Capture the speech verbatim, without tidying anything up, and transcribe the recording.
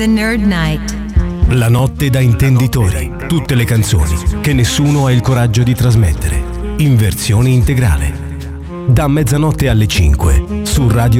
Nerd Night. La notte da intenditori. Tutte le canzoni che nessuno ha il coraggio di trasmettere. In versione integrale. Da mezzanotte alle cinque su Radio